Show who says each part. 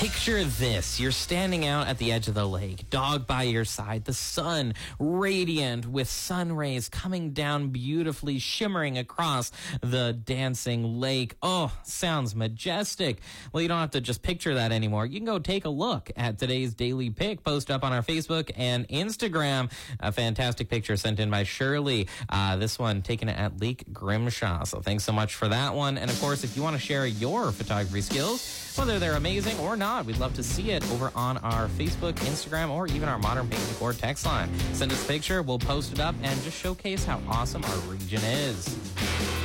Speaker 1: Picture this. You're standing out at the edge of the lake, dog by your side, the sun radiant with sun rays coming down beautifully, shimmering across the dancing lake. Oh, sounds majestic. Well, you don't have to just picture that anymore. You can go take a look at today's daily pic, post up on our Facebook and Instagram. A fantastic picture sent in by Shirley. This one taken at Lake Grimshaw. So thanks so much for that one. And of course, if you want to share your photography skills, whether they're amazing or not, we'd love to see it over on our Facebook, Instagram, or even our Modern Paint Decor text line. Send us a picture, we'll post it up, and just showcase how awesome our region is.